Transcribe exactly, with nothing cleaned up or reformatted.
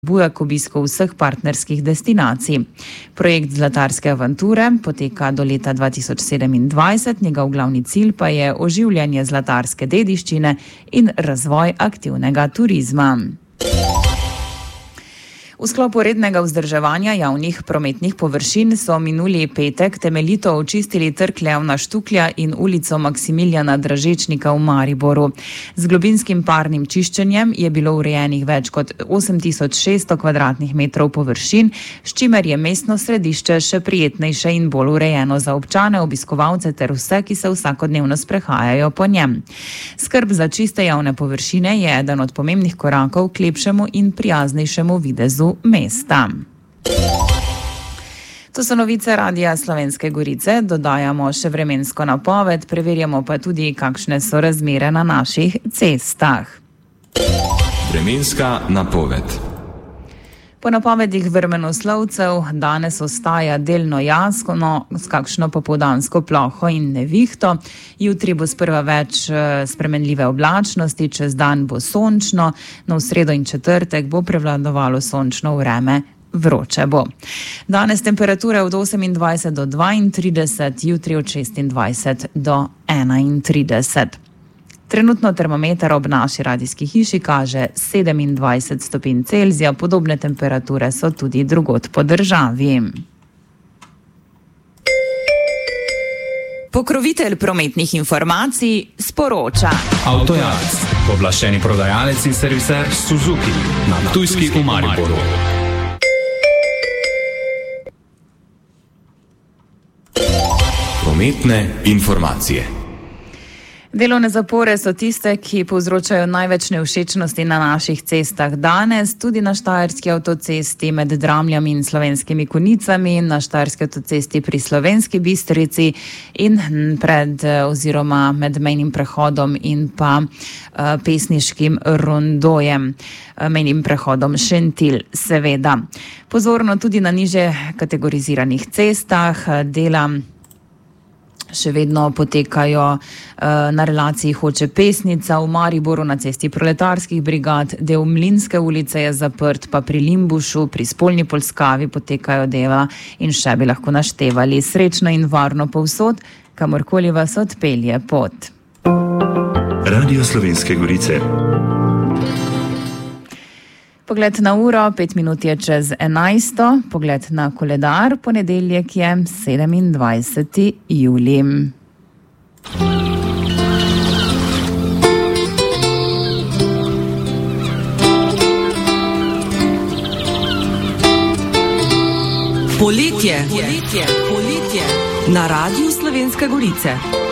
buja k obisku vseh partnerskih destinacij. Projekt Zlatarske avanture poteka do leta dva tisoč sedemindvajset, njegov glavni cilj pa je oživljanje zlatarske dediščine in razvoj aktivnega turizma. V sklopu rednega vzdrževanja javnih prometnih površin so minuli petek temeljito očistili trg Leona Štuklja in ulico Maksimiljana Dražečnika v Mariboru. Z globinskim parnim čiščenjem je bilo urejenih več kot osem tisoč šeststo kvadratnih metrov površin, s čimer je mestno središče še prijetnejše in bolj urejeno za občane, obiskovalce ter vse, ki se vsakodnevno sprehajajo po njem. Skrb za čiste javne površine je eden od pomembnih korakov k lepšemu in prijaznejšemu videzu mesta. To so novice Radia Slovenske Gorice, dodajamo še vremensko napoved, preverjamo pa tudi, kakšne so razmere na naših cestah. Vremenska napoved. Po napovedih vremenoslovcev danes ostaja delno jasno s kakšno popoldansko ploho in nevihto. Jutri bo sprva več spremenljive oblačnosti, čez dan bo sončno, na sredo in četrtek bo prevladovalo sončno vreme, vroče bo. Danes temperature od osemindvajset do dvaintrideset, jutri od šestindvajset do enaintrideset. Trenutno termometer ob naši radijski hiši kaže sedemindvajset stopinj Celzija, podobne temperature so tudi drugod po državi. Pokrovitelj prometnih informacij sporoča. Avtojalec, pooblaščeni prodajalec in serviser Suzuki na Ptujski v Mariboru. Prometne informacije. Delovne zapore so tiste, ki povzročajo največ nevšečnosti na naših cestah danes, tudi na Štajerski avtocesti med Dramljami in Slovenskimi Konicami, na Štajerski avtocesti pri Slovenski Bistrici in pred oziroma med mejnim prehodom in pa uh, pesniškim rondojem, uh, mejnim prehodom Šentilj, seveda. Pozorno tudi na niže kategoriziranih cestah, dela še vedno potekajo uh, na relaciji Hoče-Pesnica, v Mariboru na cesti Proletarskih brigad, del Mlinske ulice je zaprt, pa pri Limbušu, pri Spolni Polskavi potekajo dela in še bi lahko naštevali. Srečno in varno povsod, kamorkoli vas odpelje pot. Radio Slovenske Gorice. Pogled na uro, pet minut je čez enajsto, pogled na koledar, ponedeljek je sedemindvajseti julij. Poletje. Poletje. Poletje. Na Radiu Slovenske Gorice.